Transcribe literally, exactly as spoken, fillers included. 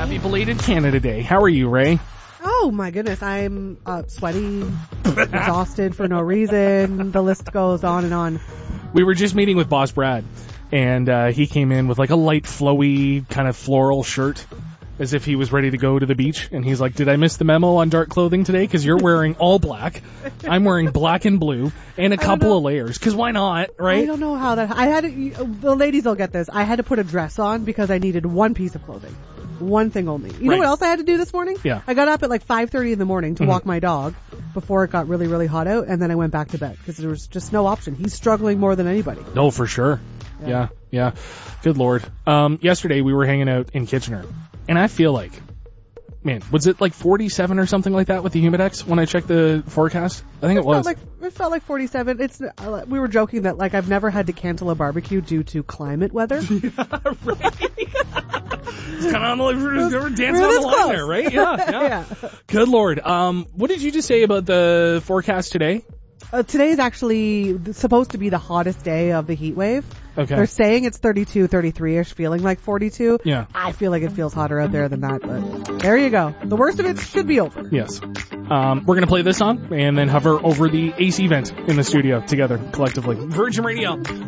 Happy belated Canada Day. How are you, Ray? Oh my goodness, I'm uh, sweaty, exhausted for no reason. The list goes on and on. We were just meeting with Boss Brad, and uh, he came in with like a light, flowy, kind of floral shirt, as if he was ready to go to the beach. And he's like, did I miss the memo on dark clothing today? Because you're wearing all black. I'm wearing black and blue and a couple of layers. Because why not, right? I don't know how that... I had to, the ladies will get this. I had to put a dress on because I needed one piece of clothing. One thing only. You right. know what else I had to do this morning? Yeah. I got up at like five thirty in the morning to mm-hmm. walk my dog before it got really, really hot out, and then I went back to bed because there was just no option. He's struggling more than anybody. No, for sure. Yeah, yeah. yeah. Good Lord. Um, yesterday we were hanging out in Kitchener, and I feel like, man, was it like forty-seven or something like that with the Humidex when I checked the forecast? I think it, it was. Felt like, it felt like forty-seven. It's uh, we were joking that like I've never had to cancel a barbecue due to climate weather. yeah, right. It's kind of on the we're dancing we're on the close. line there, right? Yeah, yeah. yeah. Good Lord. Um, what did you just say about the forecast today? Uh, today is actually supposed to be the hottest day of the heat wave. Okay. They're saying it's thirty-two, thirty-three-ish, feeling like forty-two. Yeah. I feel like it feels hotter out there than that, but there you go. The worst of it should be over. Yes. Um, we're going to play this song and then hover over the A C vent in the studio together collectively. Virgin Radio.